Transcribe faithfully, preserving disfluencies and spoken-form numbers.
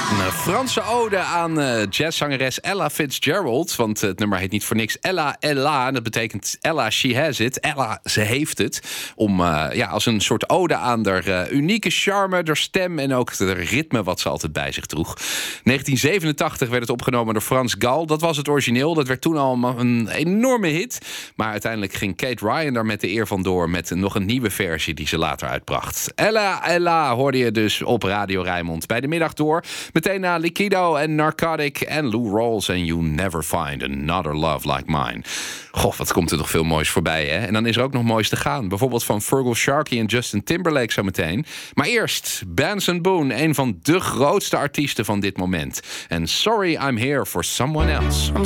Een Franse ode aan uh, jazzzangeres Ella Fitzgerald. Want het nummer heet niet voor niks Ella Ella. En dat betekent Ella, she has it. Ella, ze heeft het. Om uh, ja, als een soort ode aan haar uh, unieke charme, haar stem en ook het ritme wat ze altijd bij zich droeg. negentien zevenentachtig werd het opgenomen door Frans Gal. Dat was het origineel. Dat werd toen al een enorme hit. Maar uiteindelijk ging Kate Ryan daar met de eer van door met nog een nieuwe versie die ze later uitbracht. Ella Ella hoorde je dus op Radio Rijnmond bij de middag door. Meteen na Liquido en Narcotic en Lou Rawls en You Never Find Another Love Like Mine. Goh, wat komt er nog veel moois voorbij, hè? En dan is er ook nog moois te gaan. Bijvoorbeeld van Virgil Sharkey en Justin Timberlake zometeen. Maar eerst Benson Boone, een van de grootste artiesten van dit moment. En Sorry I'm Here for Someone Else.